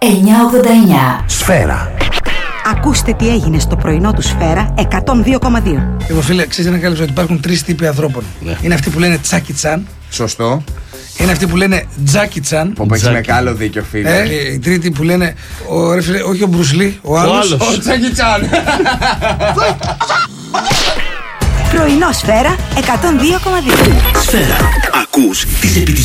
989. Σφαίρα. Ακούστε τι έγινε στο πρωινό του Σφαίρα 102,2. Εγώ φίλε, ξέρεις να κάλυψα ότι υπάρχουν τρεις τύποι ανθρώπων. Ναι. Είναι αυτοί που λένε Τσάκι Τσάν. Σωστό. Είναι αυτοί που λένε Τζάκι Τσάν. Που έχει μεγάλο δίκιο, φίλε. Οι τρίτοι που λένε ρε φίλε, όχι ο Μπρουσλί, ο άλλος. Ο Τσάκι Τσάν. Πρωινό Σφαίρα 102,2. Σφαίρα. Ακούς τις επιτυχίες.